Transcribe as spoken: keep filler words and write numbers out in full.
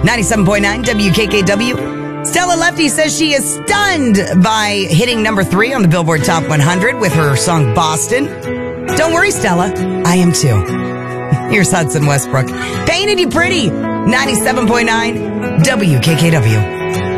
ninety-seven point nine W K K W. Stella Lefty says she is stunned by hitting number three on the Billboard Top one hundred with her song Boston. Don't worry, Stella. I am too. Here's Hudson Westbrook. Painted You Pretty. ninety-seven point nine W K K W.